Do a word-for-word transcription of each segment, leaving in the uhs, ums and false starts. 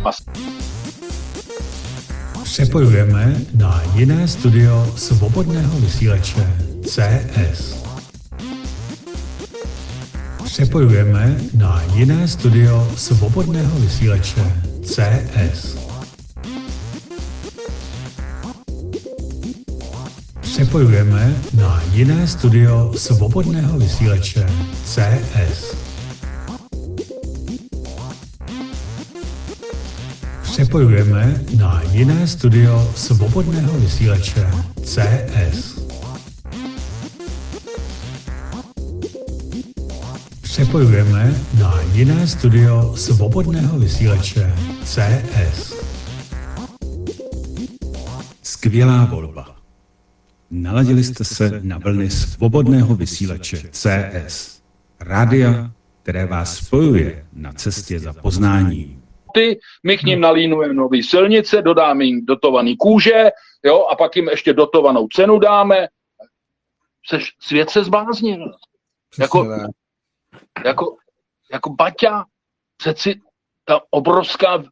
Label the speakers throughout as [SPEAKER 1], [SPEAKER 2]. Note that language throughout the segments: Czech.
[SPEAKER 1] Přepojujeme na jiné studio svobodného vysílače C S. Přepojujeme na jiné studio svobodného vysílače C S. Přepojujeme na jiné studio svobodného vysílače C S. Přepojujeme na jiné studio svobodného vysílače C S. Přepojujeme na jiné studio svobodného vysílače C S.
[SPEAKER 2] Skvělá volba. Naladili jste se na vlny svobodného vysílače C S. Rádia, které vás spojuje na cestě za poznáním.
[SPEAKER 3] My k ním nalínujeme nové silnice, dodáme jim dotovaný kůže, jo, a pak jim ještě dotovanou cenu dáme. Seš, svět se zbláznil. Jako, jako, jako Baťa, přeci ta obrovská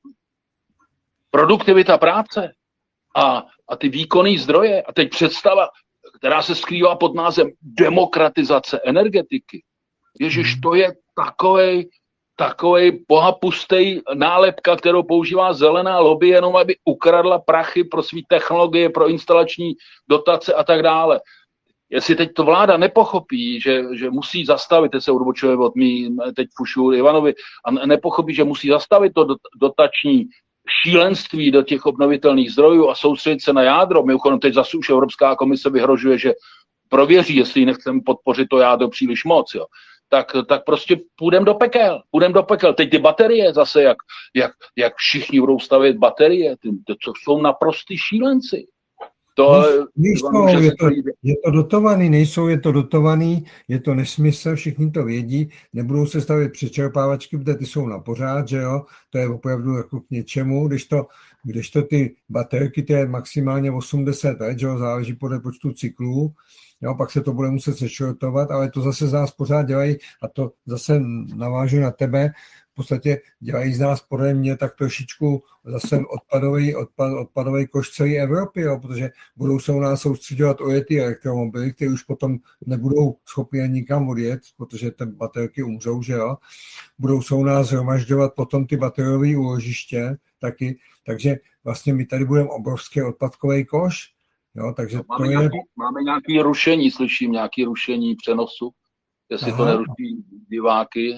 [SPEAKER 3] produktivita práce a, a ty výkonný zdroje a teď představa, která se skrývá pod názvem demokratizace energetiky. Ježiš, to je takovej takovej bohapustej nálepka, kterou používá zelená lobby, jenom aby ukradla prachy pro své technologie, pro instalační dotace a tak dále. Jestli teď to vláda nepochopí, že, že musí zastavit, teď se odbočuje od mý, teď fušu Ivanovi, a nepochopí, že musí zastavit to dotační šílenství do těch obnovitelných zdrojů a soustředit se na jádro. Mimochodem teď zase už Evropská komise vyhrožuje, že prověří, jestli nechceme podpořit to jádro příliš moc, jo. Tak, tak prostě půjdeme do pekel, půjdeme do pekel. Teď ty baterie zase, jak, jak, jak všichni budou stavět baterie, ty, to jsou naprostý šílenci. To,
[SPEAKER 4] nejsou, je, to, je to dotovaný, nejsou, je to dotovaný, je to nesmysl, všichni to vědí, nebudou se stavět přečerpávačky, protože ty jsou na pořád, že jo, to je opravdu jako k něčemu, když to, když to ty baterky, to je maximálně osmdesát let, že jo, záleží podle počtu cyklů. Jo, pak se to bude muset sešrotovat, ale to zase z nás pořád dělají, a to zase navážu na tebe, v podstatě dělají z nás podle mě tak trošičku zase odpadový, odpad, odpadový koš celé Evropy, jo, protože budou se u nás soustředovat o ty elektromobily, které už potom nebudou schopni ani nikam odjet, protože ty baterky umřou, že jo. Budou se u nás zhromažďovat potom ty bateriové úložiště taky, takže vlastně my tady budeme obrovský odpadkový koš. Jo, takže
[SPEAKER 3] no, máme,
[SPEAKER 4] to je...
[SPEAKER 3] nějaký, máme nějaké rušení, slyším, nějaké rušení přenosu, jestli Aha. to neruší diváky.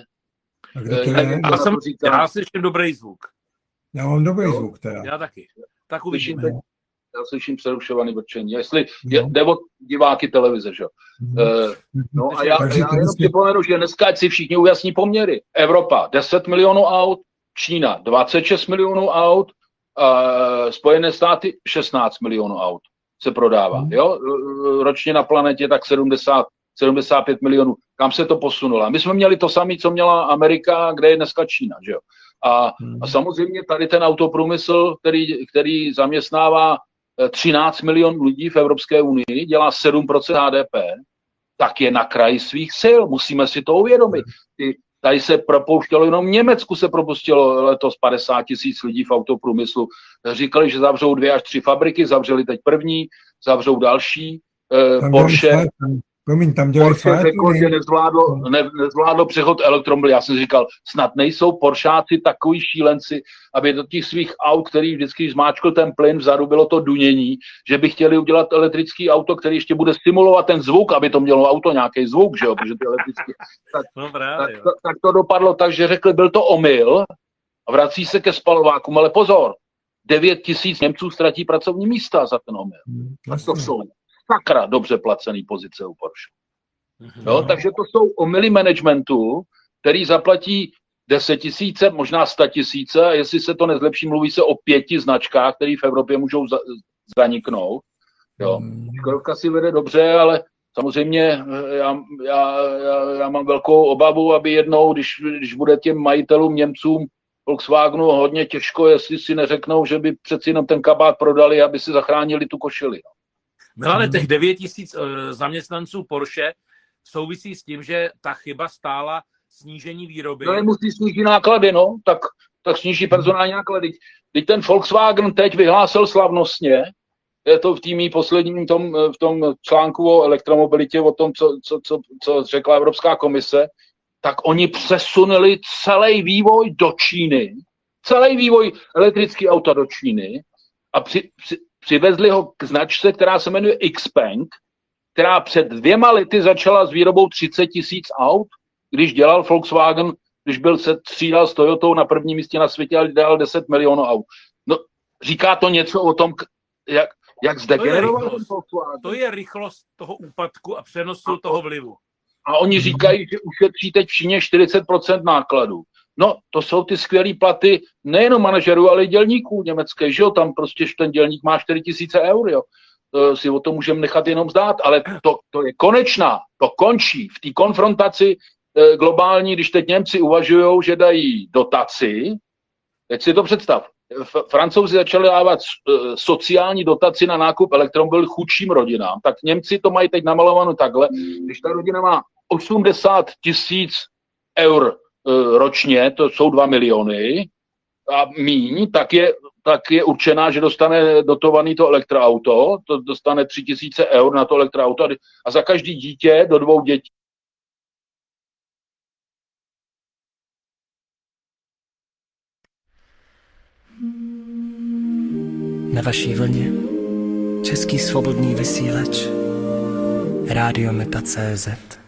[SPEAKER 4] E,
[SPEAKER 5] je? Já, jsem, já slyším dobrý zvuk.
[SPEAKER 4] Já mám dobrý jo? zvuk teda.
[SPEAKER 5] Já taky. Tak
[SPEAKER 3] slyším, teď, já slyším přerušovaný vrčení. Jestli je, jde o diváky televize, že? Mm. E, no a já, já jenom si... připomenu, že dneska ať si všichni ujasní poměry. Evropa deset milionů aut, Čína dvacet šest milionů aut, e, Spojené státy šestnáct milionů aut se prodává, jo, ročně na planetě tak sedmdesát, sedmdesát pět milionů. Kam se to posunulo? My jsme měli to samé, co měla Amerika, kde je dneska Čína, že jo. A, a samozřejmě tady ten autoprůmysl, který, který zaměstnává třináct milionů lidí v Evropské unii, dělá sedm procent H D P, tak je na kraji svých sil, musíme si to uvědomit. Ty, tady se propouštělo, jenom v Německu se propustilo letos padesát tisíc lidí v autoprůmyslu. Říkali, že zavřou dvě až tři fabriky, zavřeli teď první, zavřou další.
[SPEAKER 4] Tam
[SPEAKER 3] Porsche,
[SPEAKER 4] Promiň, tam
[SPEAKER 3] Porsche řekl, že nezvládlo, ne, nezvládlo přechod elektromobil. Já jsem říkal, snad nejsou Poršáci takový šílenci, aby do těch svých aut, který vždycky zmáčkl ten plyn, vzadu bylo to dunění, že by chtěli udělat elektrický auto, který ještě bude simulovat ten zvuk, aby to mělo auto nějaký zvuk, že jo, protože ty elektrický. Tak,
[SPEAKER 5] no právě,
[SPEAKER 3] tak, to, tak to dopadlo tak, že řekli, byl to omyl a vrací se ke spalovákům, ale pozor, devět tisíc Němců ztratí pracovní místa za ten omyl. Hmm, to jsou sakra dobře placený pozice u Porsche. Jo, takže to jsou omyly managementu, který zaplatí deset tisíce, možná sto tisíce, a jestli se to nezlepší, mluví se o pěti značkách, které v Evropě můžou za, zaniknout. Jo. Škodovka si vede dobře, ale samozřejmě já, já, já, já mám velkou obavu, aby jednou, když, když bude těm majitelům, Němcům, Volkswagenu hodně těžko, jestli si neřeknou, že by přeci jenom ten kabát prodali, aby si zachránili tu košili. No.
[SPEAKER 5] Milane, těch devět tisíc zaměstnanců Porsche souvisí s tím, že ta chyba stála snížení výroby.
[SPEAKER 3] No, musí snížit náklady, no, tak tak sníží personální náklady. Teď ten Volkswagen teď vyhlásil slavnostně, je to v týmí posledním tom, v tom článku o elektromobilitě, o tom, co, co, co, co řekla Evropská komise, tak oni přesunuli celý vývoj do Číny, celý vývoj elektrický auta do Číny a při, při, přivezli ho k značce, která se jmenuje Xpeng, která před dvěma lety začala s výrobou třicet tisíc aut, když dělal Volkswagen, když byl se střídal s Toyotou na prvním místě na světě a dělal deset milionů aut. No, říká to něco o tom, jak, jak zdegeneroval ten Volkswagen.
[SPEAKER 5] To je rychlost toho úpadku a přenosu toho vlivu.
[SPEAKER 3] A oni říkají, že ušetří teď v Číně čtyřicet procent nákladů. No, to jsou ty skvělé platy nejenom manažerů, ale i dělníků německé, že jo? Tam prostě ten dělník má čtyři tisíce eur, jo? To si o to můžeme nechat jenom zdát, ale to, to je konečná, to končí v té konfrontaci e, globální, když teď Němci uvažují, že dají dotaci, teď si to představ, F- Francouzi začali dávat e, sociální dotaci na nákup elektromobilů chudším rodinám, tak Němci to mají teď namalováno takhle, když ta rodina má osmdesát tisíc eur e, ročně, to jsou dva miliony, a míň, tak je, tak je určená, že dostane dotovaný to elektroauto, to dostane tři tisíce eur na to elektroauto a za každý dítě do dvou dětí.
[SPEAKER 6] Na vaší vlně Český svobodný vysílač Rádio Meta tečka cé zet.